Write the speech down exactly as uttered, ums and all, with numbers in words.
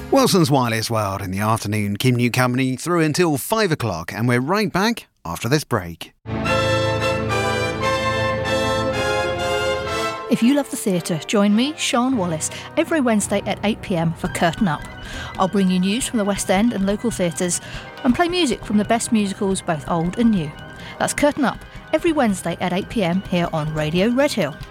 Wilson's Wireless World in the afternoon. Kim New Company through until five o'clock, and we're right back after this break. If you love the theatre, join me, Sian Wallace, every Wednesday at eight p m for Curtain Up. I'll bring you news from the West End and local theatres and play music from the best musicals, both old and new. That's Curtain Up, every Wednesday at eight p m here on Radio Redhill.